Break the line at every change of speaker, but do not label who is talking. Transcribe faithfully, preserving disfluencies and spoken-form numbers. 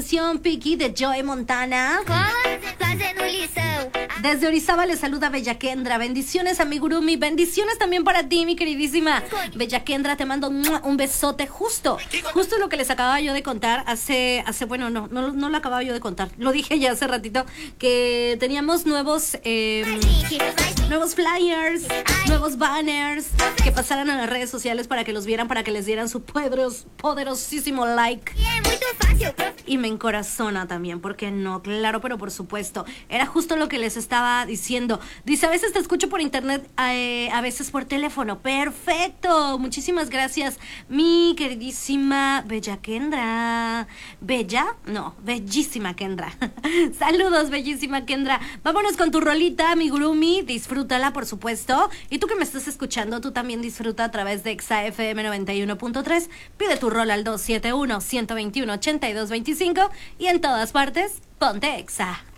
canción Piqui de Joey Montana. Desde Orizaba le saluda Bella Kendra. Bendiciones a mi Gurumi. Bendiciones también para ti, mi queridísima Bella Kendra. Te mando un besote. Justo, justo lo que les acababa yo de contar hace, hace bueno, no, no, no lo acababa yo de contar. Lo dije ya hace ratito que teníamos nuevos, eh, nuevos flyers, nuevos banners que pasaran a las redes sociales para que los vieran, para que les dieran su poderos, poderosísimo like. Y me encorazona también, ¿por qué no? Claro, pero por supuesto. Era justo lo que les estaba diciendo. Dice, a veces te escucho por internet, eh, a veces por teléfono. Perfecto. Muchísimas gracias, mi queridísima Bella Kendra. ¿Bella? No, bellísima Kendra. Saludos, bellísima Kendra. Vámonos con tu rolita, mi Gurumi. Disfrútala, por supuesto. Y tú que me estás escuchando, tú también disfruta a través de Exa F M noventa y uno punto tres. Pide tu rol al dos siete uno, uno dos uno, ocho dos dos cinco y en todas partes, ponte Exa.